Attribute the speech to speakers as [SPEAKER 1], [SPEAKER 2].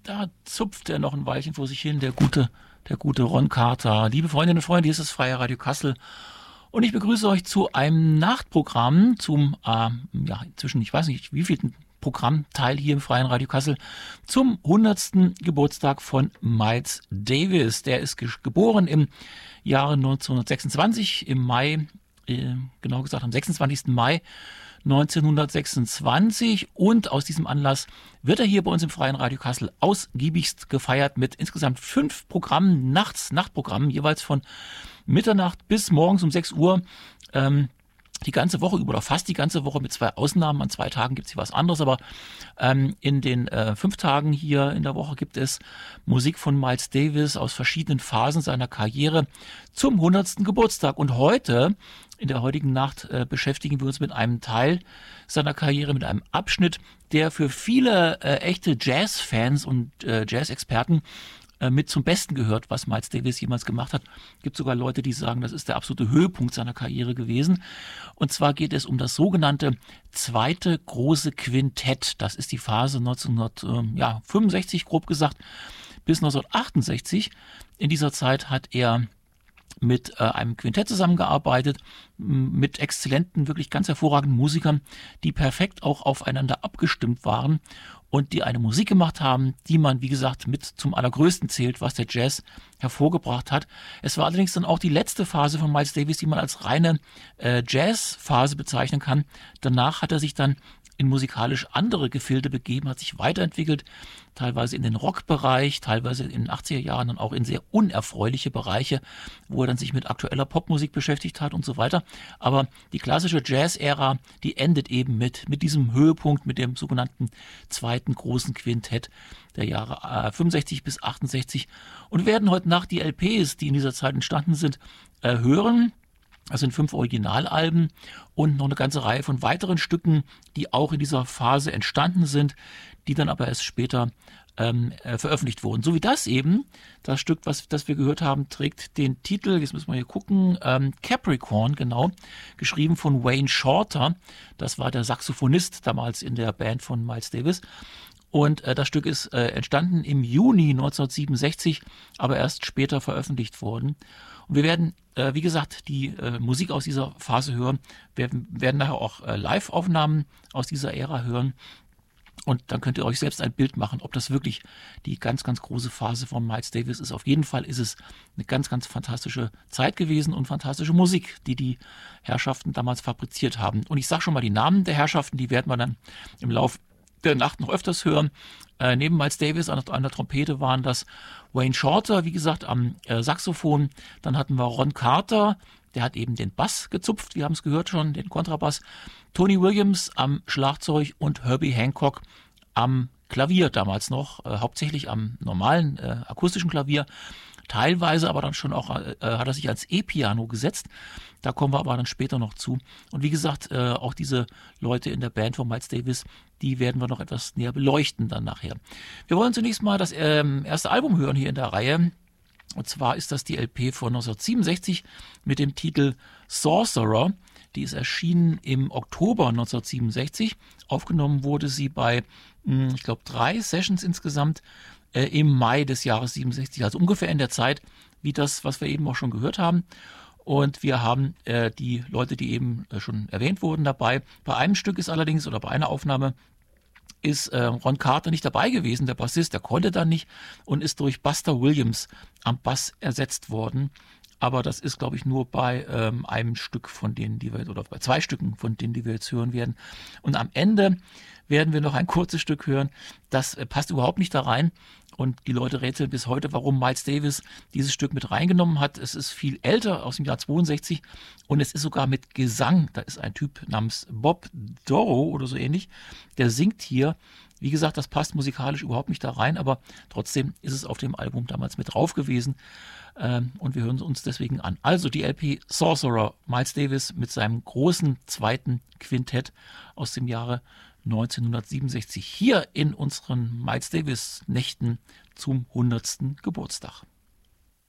[SPEAKER 1] Da zupft er noch ein Weilchen vor sich hin, der gute Ron Carter. Liebe Freundinnen und Freunde, hier ist das Freie Radio Kassel. Und ich begrüße euch zu einem Nachtprogramm, zum, inzwischen, ich weiß nicht, wievielten Programmteil hier im Freien Radio Kassel, zum 100. Geburtstag von Miles Davis. Der ist geboren im Jahre 1926, im Mai, genau gesagt am 26. Mai 1926, und aus diesem Anlass wird er hier bei uns im Freien Radio Kassel ausgiebigst gefeiert mit insgesamt 5 Programmen, Nachtprogrammen, jeweils von Mitternacht bis morgens um 6 Uhr, die ganze Woche über oder fast die ganze Woche mit 2 Ausnahmen. An 2 Tagen gibt es hier was anderes, aber in den 5 Tagen hier in der Woche gibt es Musik von Miles Davis aus verschiedenen Phasen seiner Karriere zum 100. Geburtstag. Und heute, in der heutigen Nacht, beschäftigen wir uns mit einem Teil seiner Karriere, mit einem Abschnitt, der für viele echte Jazz-Fans und Jazz-Experten mit zum Besten gehört, was Miles Davis jemals gemacht hat. Es gibt sogar Leute, die sagen, das ist der absolute Höhepunkt seiner Karriere gewesen. Und zwar geht es um das sogenannte zweite große Quintett. Das ist die Phase 1965, grob gesagt, bis 1968. In dieser Zeit hat er mit einem Quintett zusammengearbeitet, mit exzellenten, wirklich ganz hervorragenden Musikern, die perfekt auch aufeinander abgestimmt waren und die eine Musik gemacht haben, die man, wie gesagt, mit zum Allergrößten zählt, was der Jazz hervorgebracht hat. Es war allerdings dann auch die letzte Phase von Miles Davis, die man als reine Jazz-Phase bezeichnen kann. Danach hat er sich dann in musikalisch andere Gefilde begeben, hat sich weiterentwickelt, teilweise in den Rockbereich, teilweise in den 80er Jahren dann auch in sehr unerfreuliche Bereiche, wo er dann sich mit aktueller Popmusik beschäftigt hat und so weiter. Aber die klassische Jazz-Ära, die endet eben mit diesem Höhepunkt, mit dem sogenannten zweiten großen Quintett der Jahre 65 bis 68. Und wir werden heute Nacht die LPs, die in dieser Zeit entstanden sind, hören. Das sind 5 Originalalben und noch eine ganze Reihe von weiteren Stücken, die auch in dieser Phase entstanden sind, die dann aber erst später veröffentlicht wurden. So wie das eben, das Stück, das wir gehört haben, trägt den Titel, jetzt müssen wir hier gucken, Capricorn, genau, geschrieben von Wayne Shorter. Das war der Saxophonist damals in der Band von Miles Davis. Und das Stück ist entstanden im Juni 1967, aber erst später veröffentlicht worden. Und wir werden, wie gesagt, die Musik aus dieser Phase hören. Wir werden nachher auch Live-Aufnahmen aus dieser Ära hören. Und dann könnt ihr euch selbst ein Bild machen, ob das wirklich die ganz, ganz große Phase von Miles Davis ist. Auf jeden Fall ist es eine ganz, ganz fantastische Zeit gewesen und fantastische Musik, die Herrschaften damals fabriziert haben. Und ich sage schon mal die Namen der Herrschaften, die werden wir dann im Laufe der Nacht noch öfters hören. Neben Miles Davis an der Trompete waren das Wayne Shorter, wie gesagt, am Saxophon. Dann hatten wir Ron Carter, der hat eben den Bass gezupft, wir haben es gehört schon, den Kontrabass. Tony Williams am Schlagzeug und Herbie Hancock am Klavier damals noch, hauptsächlich am normalen akustischen Klavier. Teilweise aber dann schon auch hat er sich als E-Piano gesetzt. Da kommen wir aber dann später noch zu. Und wie gesagt, auch diese Leute in der Band von Miles Davis, die werden wir noch etwas näher beleuchten dann nachher. Wir wollen zunächst mal das erste Album hören hier in der Reihe. Und zwar ist das die LP von 1967 mit dem Titel Sorcerer. Die ist erschienen im Oktober 1967. Aufgenommen wurde sie bei, ich glaube, 3 Sessions insgesamt im Mai des Jahres 67, also ungefähr in der Zeit, wie das, was wir eben auch schon gehört haben. Und wir haben die Leute, die eben schon erwähnt wurden, dabei. Bei einem Stück ist allerdings, oder bei einer Aufnahme, ist Ron Carter nicht dabei gewesen, der Bassist, der konnte dann nicht und ist durch Buster Williams am Bass ersetzt worden. Aber das ist, glaube ich, nur bei einem Stück von denen, die wir, oder bei 2 Stücken von denen, die wir jetzt hören werden. Und am Ende werden wir noch ein kurzes Stück hören. Das passt überhaupt nicht da rein. Und die Leute rätseln bis heute, warum Miles Davis dieses Stück mit reingenommen hat. Es ist viel älter, aus dem Jahr 62. Und es ist sogar mit Gesang. Da ist ein Typ namens Bob Dorough oder so ähnlich. Der singt hier. Wie gesagt, das passt musikalisch überhaupt nicht da rein. Aber trotzdem ist es auf dem Album damals mit drauf gewesen. Und wir hören es uns deswegen an. Also die LP Sorcerer, Miles Davis mit seinem großen zweiten Quintett aus dem Jahre 1967 hier in unseren Miles Davis Nächten zum 100. Geburtstag.